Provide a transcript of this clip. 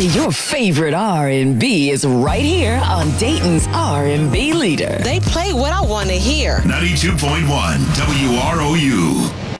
Your favorite R&B is right here on Dayton's R&B leader. They play what I want to hear. 92.1 WROU.